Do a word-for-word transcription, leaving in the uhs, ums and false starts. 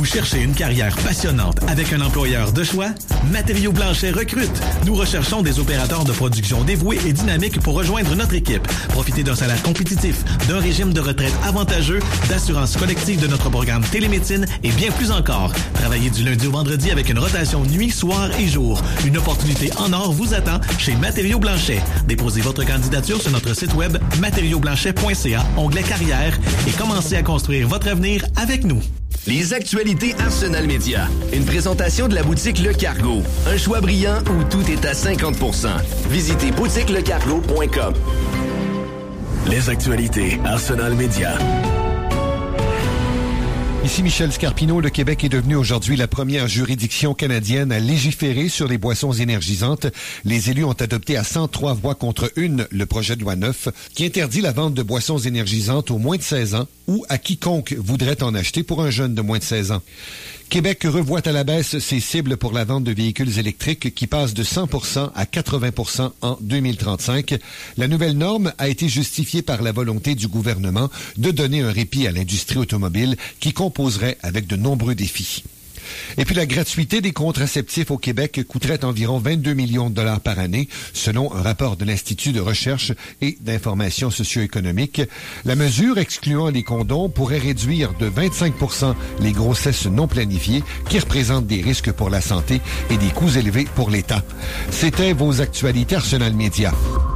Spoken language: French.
Vous cherchez une carrière passionnante avec un employeur de choix? Matériaux Blanchet recrute. Nous recherchons des opérateurs de production dévoués et dynamiques pour rejoindre notre équipe. Profitez d'un salaire compétitif, d'un régime de retraite avantageux, d'assurance collective de notre programme Télémédecine et bien plus encore. Travaillez du lundi au vendredi avec une rotation nuit, soir et jour. Une opportunité en or vous attend chez Matériaux Blanchet. Déposez votre candidature sur notre site web matériaux blanchet point c a, onglet carrière et commencez à construire votre avenir avec nous. Les actualités Arsenal Média. Une présentation de la boutique Le Cargo. Un choix brillant où tout est à cinquante pour cent. Visitez boutique le cargo point com. Les actualités Arsenal Média. Ici Michel Scarpino. Le Québec est devenu aujourd'hui la première juridiction canadienne à légiférer sur les boissons énergisantes. Les élus ont adopté à cent trois voix contre une le projet de loi neuf qui interdit la vente de boissons énergisantes aux moins de seize ans ou à quiconque voudrait en acheter pour un jeune de moins de seize ans. Québec revoit à la baisse ses cibles pour la vente de véhicules électriques qui passent de cent pour cent à quatre-vingts pour cent en deux mille trente-cinq. La nouvelle norme a été justifiée par la volonté du gouvernement de donner un répit à l'industrie automobile qui composerait avec de nombreux défis. Et puis la gratuité des contraceptifs au Québec coûterait environ vingt-deux millions de dollars par année, selon un rapport de l'Institut de recherche et d'information socio-économique. La mesure excluant les condoms pourrait réduire de vingt-cinq pour cent les grossesses non planifiées qui représentent des risques pour la santé et des coûts élevés pour l'État. C'était vos actualités Arsenal Média.